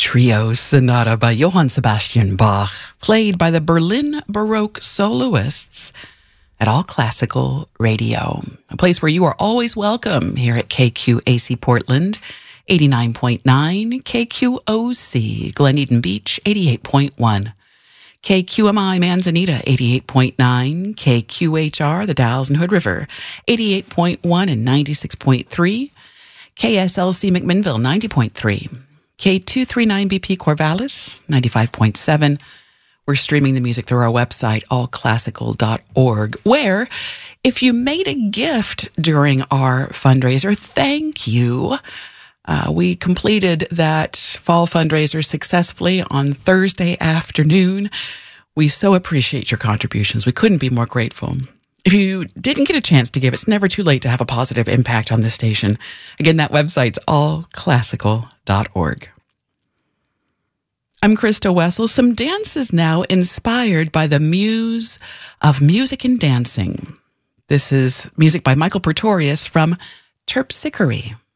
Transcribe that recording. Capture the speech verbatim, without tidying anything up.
Trio Sonata by Johann Sebastian Bach, played by the Berlin Baroque soloists at All Classical Radio, a place where you are always welcome here at K Q A C Portland, eighty-nine point nine, K Q O C Glen Eden Beach, eighty-eight point one, K Q M I Manzanita, eighty-eight point nine, K Q H R The Dalles and Hood River, eighty-eight point one and ninety-six point three, K S L C McMinnville, ninety point three, K two thirty-nine B P Corvallis, ninety-five point seven. We're streaming the music through our website, all classical dot org, where if you made a gift during our fundraiser, thank you. Uh, we completed that fall fundraiser successfully on Thursday afternoon. We so appreciate your contributions. We couldn't be more grateful. If you didn't get a chance to give, it's never too late to have a positive impact on this station. Again, that website's all classical dot org. I'm Krista Wessel. Some dances now inspired by the muse of music and dancing. This is music by Michael Pretorius from Terpsichore.